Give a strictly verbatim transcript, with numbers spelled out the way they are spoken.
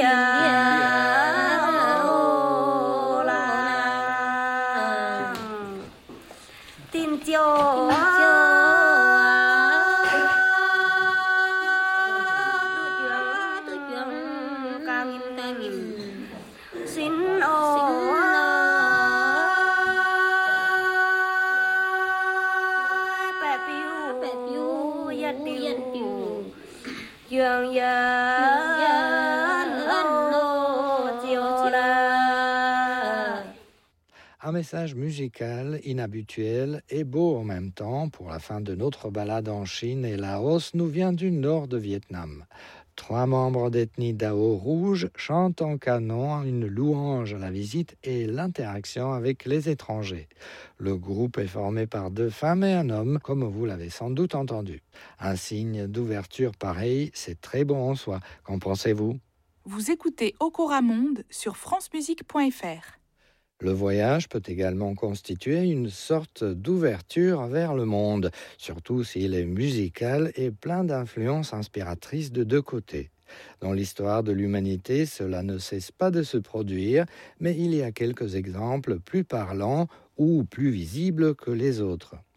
Un message musical inhabituel et beau en même temps pour la fin de notre balade en Chine et Laos nous vient du nord de Vietnam. Trois membres d'ethnie Dao rouge chantent en canon une louange à la visite et l'interaction avec les étrangers. Le groupe est formé par deux femmes et un homme, comme vous l'avez sans doute entendu. Un signe d'ouverture pareil, c'est très bon en soi. Qu'en pensez-vous ? Vous écoutez Okora Monde sur france musique point f r. Le voyage peut également constituer une sorte d'ouverture vers le monde, surtout s'il est musical et plein d'influences inspiratrices de deux côtés. Dans l'histoire de l'humanité, cela ne cesse pas de se produire, mais il y a quelques exemples plus parlants ou plus visibles que les autres.